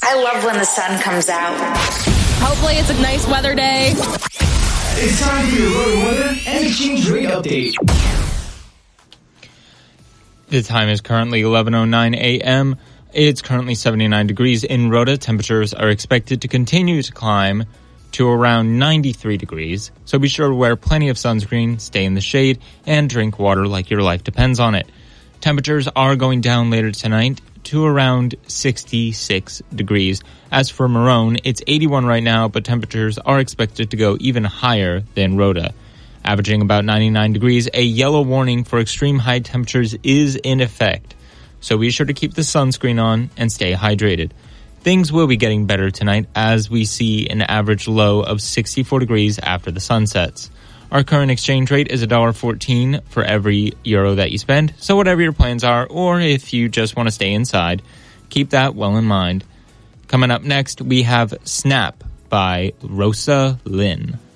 I love when the sun comes out. Hopefully it's a nice weather day. It's time for your Rota weather and exchange rate update. The time is currently 11:09 a.m. It's currently 79 degrees in Rota. Temperatures are expected to continue to climb to around 93 degrees. So be sure to wear plenty of sunscreen, stay in the shade, and drink water like your life depends on it. Temperatures are going down later tonight to around 66 degrees. As for Marone, it's 81 right now, but temperatures are expected to go even higher than Rota. Averaging about 99 degrees, a yellow warning for extreme high temperatures is in effect. So be sure to keep the sunscreen on and stay hydrated. Things will be getting better tonight as we see an average low of 64 degrees after the sun sets. Our current exchange rate is $1.14 for every euro that you spend. So whatever your plans are, or if you just want to stay inside, keep that well in mind. Coming up next, we have Snap by Rosa Lynn.